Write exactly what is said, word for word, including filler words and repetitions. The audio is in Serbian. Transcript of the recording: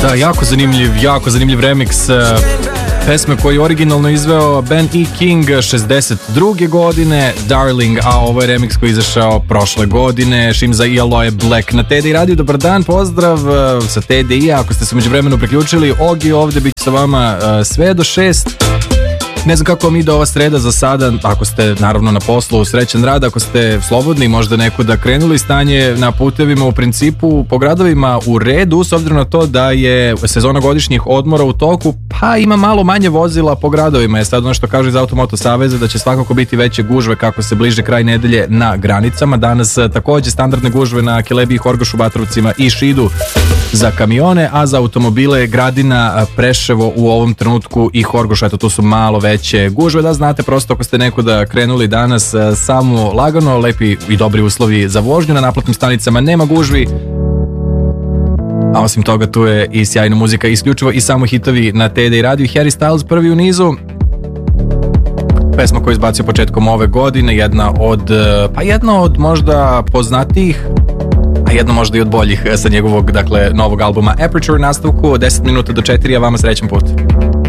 Da, jako zanimljiv, jako zanimljiv remix uh, pesme koju je originalno izveo Ben E. King šezdeset druge godine, Darling, a ovo je remix koji je izašao prošle godine, Shimza i Aloe Black na T D I Radio. Dobar dan, pozdrav uh, sa T D I, ako ste se među vremenu priključili, Ogi ovde, bit ću sa vama uh, sve do šest. Ne znam kako vam ide ova sreda za sada, ako ste naravno na poslu, srećan rad, ako ste slobodni, možda nekuda krenuli, stanje na putevima u principu po gradovima u redu, s obzirom na to da je sezona godišnjih odmora u toku, pa ima malo manje vozila po gradovima. Je sad ono što kaže iz Automoto Saveza da će svakako biti veće gužve kako se bliže kraj nedelje na granicama. Danas takođe standardne gužve na Kelebiji, Horgošu, Batrovcima i Šidu za kamione, a za automobile Gradina, Preševo u ovom trenutku i Horgoš, eto tu su malo veće gužve, da znate, prosto ako ste nekuda krenuli danas, samo lagano, lepi i dobri uslovi za vožnju, na naplatnim stanicama nema gužvi, a osim toga tu je i sjajna muzika, isključivo i samo hitovi na T D I Radio. Harry Styles prvi u nizu, pesma koju je izbacio početkom ove godine, jedna od, pa jedna od možda poznatijih, a jedno možda i od boljih sa njegovog, dakle, novog albuma Aperture. Nastavku deset minuta do četiri, a vama srećan put.